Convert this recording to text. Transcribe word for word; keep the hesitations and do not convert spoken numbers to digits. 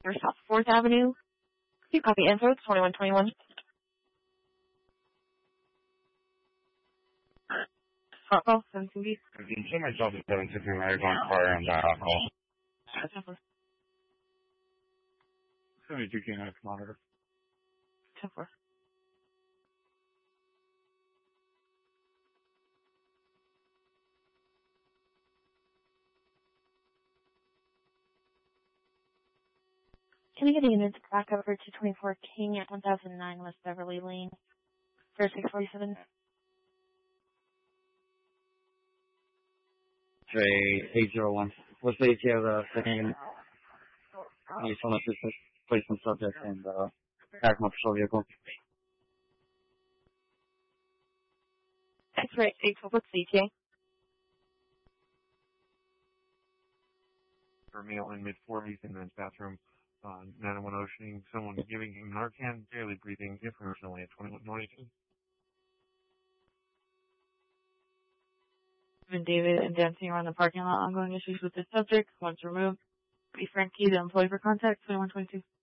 or South fourth Avenue. You copy info, it's twenty-one twenty-one. Front call, seventeen B. Can you show myself at seven sixteen I was on fire and dial call? ten four. seventy-two King X monitor. ten four. Can I get a unit back over to twenty-four King at one thousand nine West Beverly Lane for six forty-seven? Trade eight zero one. What's the A T of the name? I just want to place some subject and uh, back my patrol vehicle. X-ray eight twelve, what's the E T A? For male in mid forties in men's bathroom. Uh, nine oh one Oceaning, someone giving him Narcan, barely breathing, information only at twenty-one twenty-two. And David and dancing around the parking lot, ongoing issues with the subject, once removed. Be Frankie, the employee for contact, twenty-one twenty-two.